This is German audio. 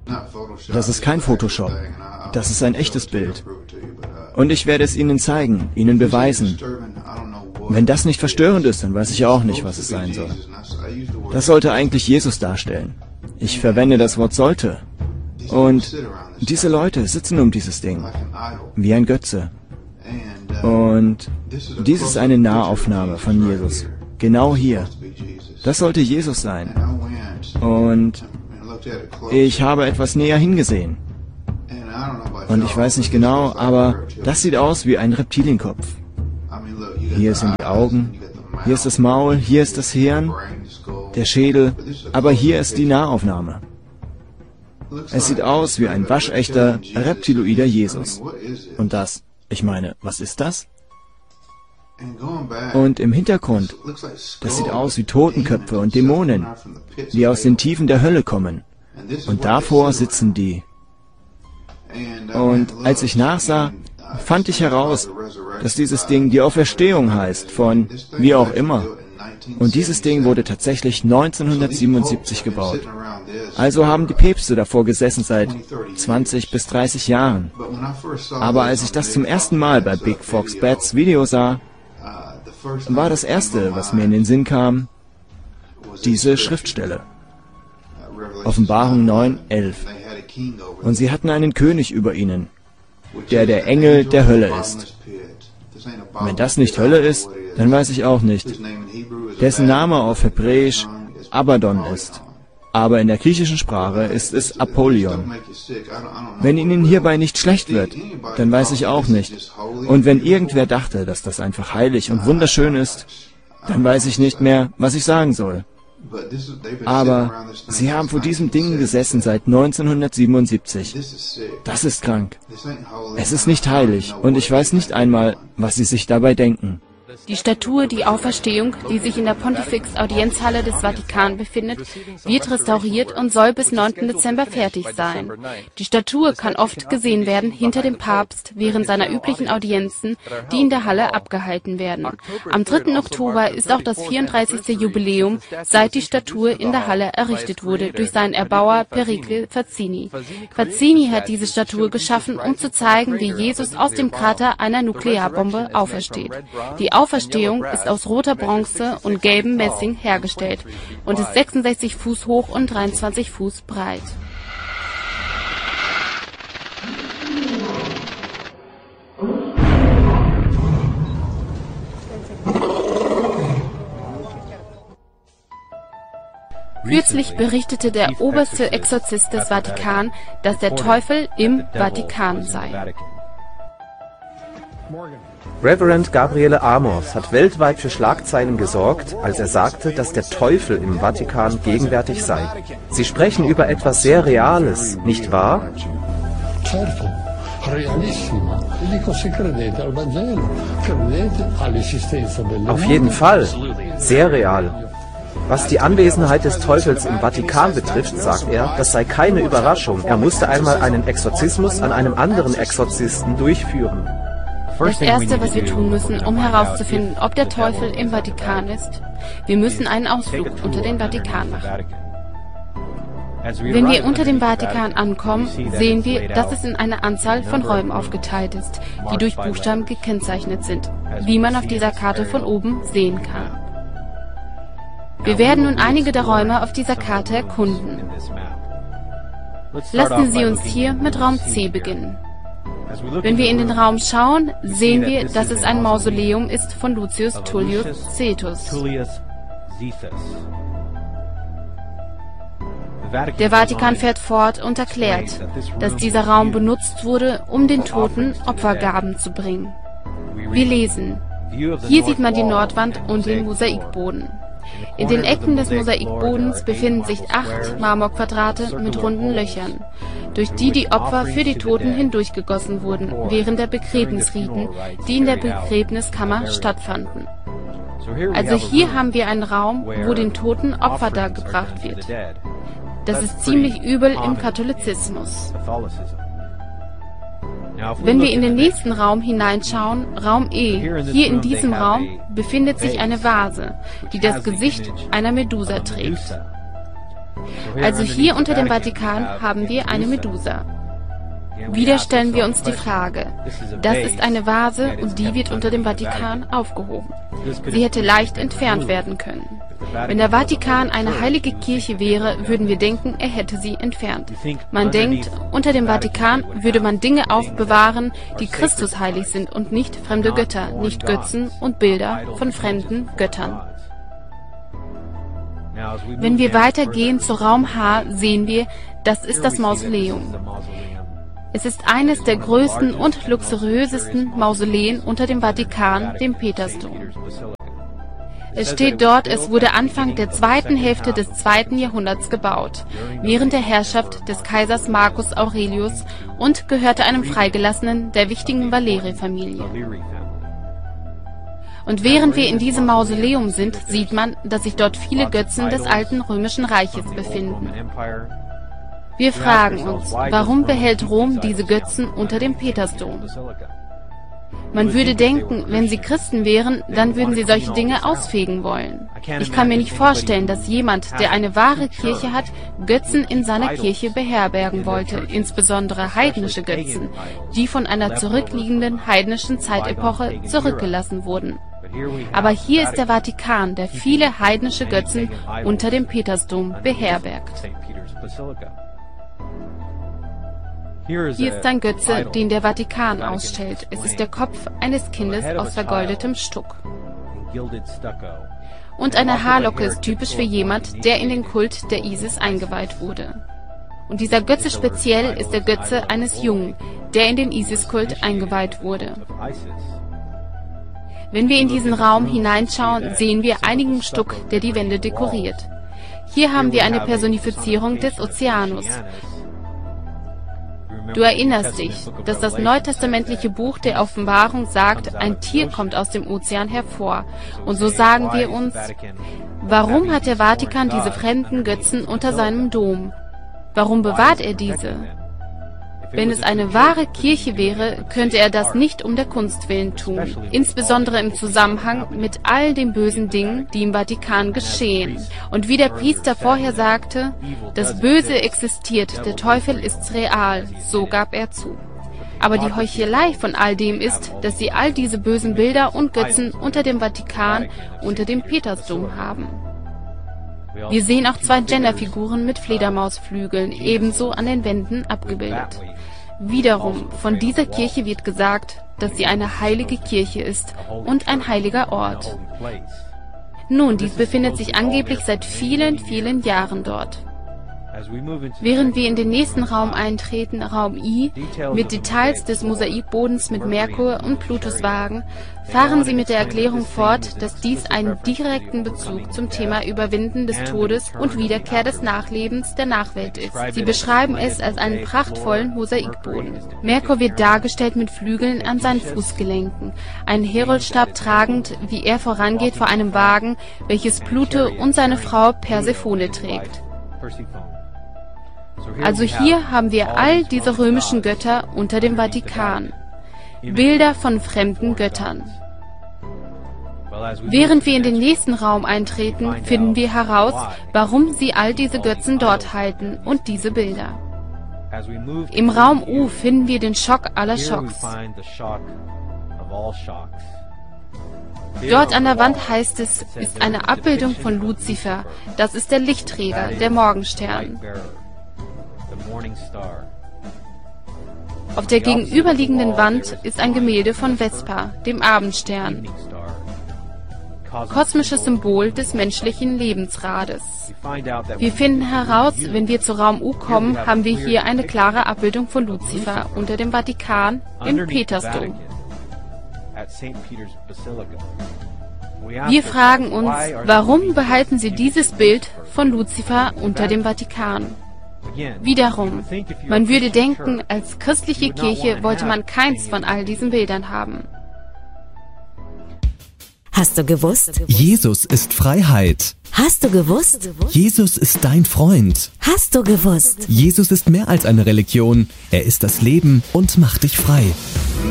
Das ist kein Photoshop. Das ist ein echtes Bild. Und ich werde es Ihnen zeigen, Ihnen beweisen. Wenn das nicht verstörend ist, dann weiß ich auch nicht, was es sein soll. Das sollte eigentlich Jesus darstellen. Ich verwende das Wort sollte. Und diese Leute sitzen um dieses Ding, wie ein Götze. Und dies ist eine Nahaufnahme von Jesus. Genau hier. Das sollte Jesus sein. Und ich habe etwas näher hingesehen. Und ich weiß nicht genau, aber das sieht aus wie ein Reptilienkopf. Hier sind die Augen, hier ist das Maul, hier ist das Hirn, der Schädel, aber hier ist die Nahaufnahme. Es sieht aus wie ein waschechter, reptiloider Jesus. Und das, ich meine, was ist das? Und im Hintergrund, das sieht aus wie Totenköpfe und Dämonen, die aus den Tiefen der Hölle kommen. Und davor sitzen die. Und als ich nachsah, fand ich heraus, dass dieses Ding die Auferstehung heißt, von wie auch immer. Und dieses Ding wurde tatsächlich 1977 gebaut. Also haben die Päpste davor gesessen seit 20 bis 30 Jahren. Aber als ich das zum ersten Mal bei Big Fox Bats Video sah, war das erste, was mir in den Sinn kam, diese Schriftstelle. Offenbarung 9,11. Und sie hatten einen König über ihnen, der Engel der Hölle ist. Wenn das nicht Hölle ist, dann weiß ich auch nicht. Dessen Name auf Hebräisch Abaddon ist. Aber in der griechischen Sprache ist es Apollyon. Wenn Ihnen hierbei nicht schlecht wird, dann weiß ich auch nicht. Und wenn irgendwer dachte, dass das einfach heilig und wunderschön ist, dann weiß ich nicht mehr, was ich sagen soll. Aber sie haben vor diesem Ding gesessen seit 1977. Das ist krank. Es ist nicht heilig und ich weiß nicht einmal, was sie sich dabei denken. Die Statue, die Auferstehung, die sich in der Pontifex Audienzhalle des Vatikan befindet, wird restauriert und soll bis 9. Dezember fertig sein. Die Statue kann oft gesehen werden hinter dem Papst während seiner üblichen Audienzen, die in der Halle abgehalten werden. Am 3. Oktober ist auch das 34. Jubiläum, seit die Statue in der Halle errichtet wurde durch seinen Erbauer Pericle Fazzini. Fazzini hat diese Statue geschaffen, um zu zeigen, wie Jesus aus dem Krater einer Nuklearbombe aufersteht. Die Auferstehung ist aus roter Bronze und gelbem Messing hergestellt und ist 66 Fuß hoch und 23 Fuß breit. Kürzlich berichtete der oberste Exorzist des Vatikan, dass der Teufel im Vatikan sei. Reverend Gabriele Amos hat weltweit für Schlagzeilen gesorgt, als er sagte, dass der Teufel im Vatikan gegenwärtig sei. Sie sprechen über etwas sehr Reales, nicht wahr? Auf jeden Fall, sehr real. Was die Anwesenheit des Teufels im Vatikan betrifft, sagt er, das sei keine Überraschung. Er musste einmal einen Exorzismus an einem anderen Exorzisten durchführen. Das Erste, was wir tun müssen, um herauszufinden, ob der Teufel im Vatikan ist, wir müssen einen Ausflug unter den Vatikan machen. Wenn wir unter dem Vatikan ankommen, sehen wir, dass es in eine Anzahl von Räumen aufgeteilt ist, die durch Buchstaben gekennzeichnet sind, wie man auf dieser Karte von oben sehen kann. Wir werden nun einige der Räume auf dieser Karte erkunden. Lassen Sie uns hier mit Raum C beginnen. Wenn wir in den Raum schauen, sehen wir, dass es ein Mausoleum ist von Lucius Tullius Caetus. Der Vatikan fährt fort und erklärt, dass dieser Raum benutzt wurde, um den Toten Opfergaben zu bringen. Wir lesen, hier sieht man die Nordwand und den Mosaikboden. In den Ecken des Mosaikbodens befinden sich 8 Marmorquadrate mit runden Löchern, durch die die Opfer für die Toten hindurchgegossen wurden während der Begräbnisriten, die in der Begräbniskammer stattfanden. Also hier haben wir einen Raum, wo den Toten Opfer dargebracht wird. Das ist ziemlich übel im Katholizismus. Wenn wir in den nächsten Raum hineinschauen, Raum E, hier in diesem Raum befindet sich eine Vase, die das Gesicht einer Medusa trägt. Also hier unter dem Vatikan haben wir eine Medusa. Wieder stellen wir uns die Frage, das ist eine Vase und die wird unter dem Vatikan aufgehoben. Sie hätte leicht entfernt werden können. Wenn der Vatikan eine heilige Kirche wäre, würden wir denken, er hätte sie entfernt. Man denkt, unter dem Vatikan würde man Dinge aufbewahren, die Christus heilig sind und nicht fremde Götter, nicht Götzen und Bilder von fremden Göttern. Wenn wir weitergehen zu Raum H, sehen wir, das ist das Mausoleum. Es ist eines der größten und luxuriösesten Mausoleen unter dem Vatikan, dem Petersdom. Es steht dort, es wurde Anfang der zweiten Hälfte des 2. Jahrhunderts gebaut, während der Herrschaft des Kaisers Marcus Aurelius und gehörte einem Freigelassenen der wichtigen Valeri-Familie. Und während wir in diesem Mausoleum sind, sieht man, dass sich dort viele Götzen des alten römischen Reiches befinden. Wir fragen uns, warum behält Rom diese Götzen unter dem Petersdom? Man würde denken, wenn sie Christen wären, dann würden sie solche Dinge ausfegen wollen. Ich kann mir nicht vorstellen, dass jemand, der eine wahre Kirche hat, Götzen in seiner Kirche beherbergen wollte, insbesondere heidnische Götzen, die von einer zurückliegenden heidnischen Zeitepoche zurückgelassen wurden. Aber hier ist der Vatikan, der viele heidnische Götzen unter dem Petersdom beherbergt. Hier ist ein Götze, den der Vatikan ausstellt. Es ist der Kopf eines Kindes aus vergoldetem Stuck. Und eine Haarlocke ist typisch für jemand, der in den Kult der Isis eingeweiht wurde. Und dieser Götze speziell ist der Götze eines Jungen, der in den Isis-Kult eingeweiht wurde. Wenn wir in diesen Raum hineinschauen, sehen wir einigen Stuck, der die Wände dekoriert. Hier haben wir eine Personifizierung des Ozeanus. Du erinnerst dich, dass das neutestamentliche Buch der Offenbarung sagt, ein Tier kommt aus dem Ozean hervor. Und so sagen wir uns, warum hat der Vatikan diese fremden Götzen unter seinem Dom? Warum bewahrt er diese? Wenn es eine wahre Kirche wäre, könnte er das nicht um der Kunst willen tun, insbesondere im Zusammenhang mit all den bösen Dingen, die im Vatikan geschehen. Und wie der Priester vorher sagte, das Böse existiert, der Teufel ist real, so gab er zu. Aber die Heuchelei von all dem ist, dass sie all diese bösen Bilder und Götzen unter dem Vatikan, unter dem Petersdom haben. Wir sehen auch 2 Genderfiguren mit Fledermausflügeln, ebenso an den Wänden abgebildet. Wiederum, von dieser Kirche wird gesagt, dass sie eine heilige Kirche ist und ein heiliger Ort. Nun, dies befindet sich angeblich seit vielen, vielen Jahren dort. Während wir in den nächsten Raum eintreten, Raum I, mit Details des Mosaikbodens mit Merkur und Plutuswagen, fahren sie mit der Erklärung fort, dass dies einen direkten Bezug zum Thema Überwinden des Todes und Wiederkehr des Nachlebens der Nachwelt ist. Sie beschreiben es als einen prachtvollen Mosaikboden. Merkur wird dargestellt mit Flügeln an seinen Fußgelenken, einen Heroldstab tragend, wie er vorangeht vor einem Wagen, welches Pluto und seine Frau Persephone trägt. Also hier haben wir all diese römischen Götter unter dem Vatikan. Bilder von fremden Göttern. Während wir in den nächsten Raum eintreten, finden wir heraus, warum sie all diese Götzen dort halten und diese Bilder. Im Raum U finden wir den Schock aller Schocks. Dort an der Wand heißt es, ist eine Abbildung von Luzifer. Das ist der Lichtträger, der Morgenstern. Auf der gegenüberliegenden Wand ist ein Gemälde von Vespa, dem Abendstern, kosmisches Symbol des menschlichen Lebensrades. Wir finden heraus, wenn wir zu Raum U kommen, haben wir hier eine klare Abbildung von Luzifer unter dem Vatikan im Petersdom. Wir fragen uns, warum behalten sie dieses Bild von Luzifer unter dem Vatikan? Wiederum, man würde denken, als christliche Kirche wollte man keins von all diesen Bildern haben. Hast du gewusst? Jesus ist Freiheit. Hast du gewusst? Jesus ist dein Freund. Hast du gewusst? Jesus ist mehr als eine Religion. Er ist das Leben und macht dich frei.